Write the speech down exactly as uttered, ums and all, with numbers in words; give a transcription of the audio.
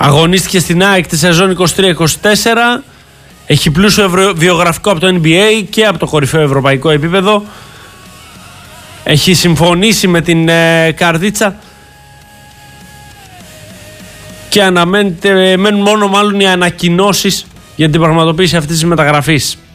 Αγωνίστηκε στην ΑΕΚ τη σεζόν είκοσι τρία είκοσι τέσσερα. Έχει πλούσιο βιογραφικό από το N B A και από το κορυφαίο ευρωπαϊκό επίπεδο. Έχει συμφωνήσει με την ε, Καρδίτσα και αναμένεται, μένουν μόνο μάλλον οι ανακοινώσεις για την πραγματοποίηση αυτής της μεταγραφής.